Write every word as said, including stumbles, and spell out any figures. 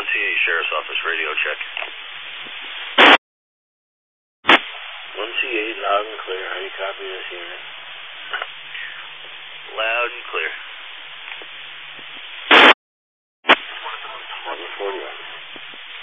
one C eight, Sheriff's Office, radio check. one C eight, loud and clear. How do you copy this unit? Loud and clear.